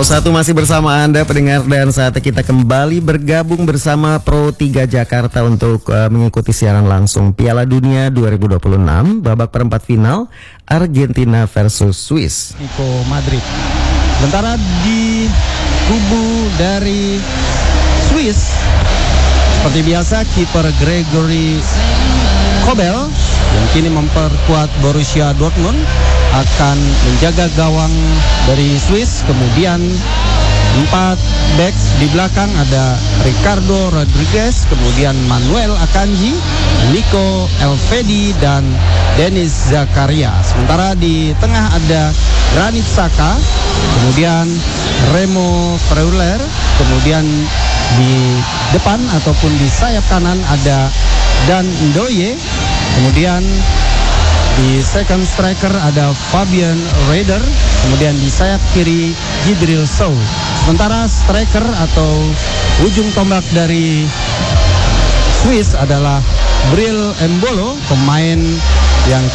1 masih bersama Anda pendengar, dan saatnya kita kembali bergabung bersama Pro 3 Jakarta untuk mengikuti siaran langsung Piala Dunia 2026 babak perempat final Argentina versus Swiss. Nico Madrid. Sementara di kubu dari Swiss, seperti biasa kiper Gregory Kobel yang kini memperkuat Borussia Dortmund akan menjaga gawang dari Swiss. Kemudian 4 backs di belakang ada Ricardo Rodriguez, kemudian Manuel Akanji, Nico Elvedi, dan Denis Zakaria. Sementara di tengah ada Granit Xhaka, kemudian Remo Freuler, kemudian di depan ataupun di sayap kanan ada Dan Ndoye, kemudian di second striker ada Fabian Reder, kemudian di sayap kiri Jibril Sow. Sementara striker atau ujung tombak dari Swiss adalah Bril Embolo, pemain yang